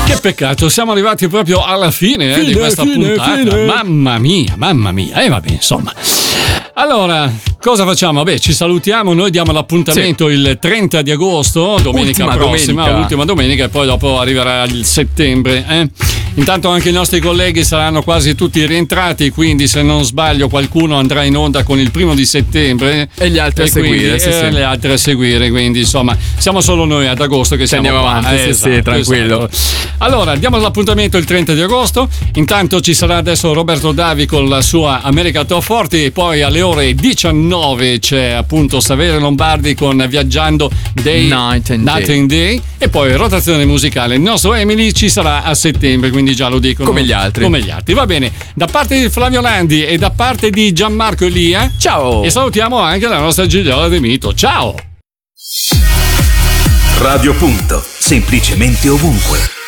Che peccato, siamo arrivati proprio alla fine di questa puntata. Mamma mia. Vabbè, insomma. Allora, cosa facciamo? Beh, ci salutiamo, noi diamo l'appuntamento il 30 di agosto, domenica prossima, ultima domenica, e poi dopo arriverà il settembre. Intanto anche i nostri colleghi saranno quasi tutti rientrati, quindi se non sbaglio qualcuno andrà in onda con il 1 di settembre e gli altri a seguire, le altre a seguire, quindi insomma siamo solo noi ad agosto che siamo andiamo avanti, esatto, tranquillo. Esatto. Allora, diamo l'appuntamento il 30 di agosto, intanto ci sarà adesso Roberto Davi con la sua America Top 40 e poi alle ore 19 c'è appunto Saverio Lombardi con Viaggiando Night and Day e poi rotazione musicale. Il nostro Emily ci sarà a settembre, quindi già lo dicono come gli altri, va bene. Da parte di Flavio Landi e da parte di Gianmarco Elia, ciao, e salutiamo anche la nostra Gigliola De Mito, ciao. Radio Punto, semplicemente ovunque.